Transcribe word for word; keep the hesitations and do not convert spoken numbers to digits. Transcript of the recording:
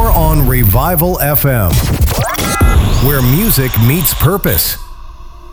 More on Revival F M, where music meets purpose.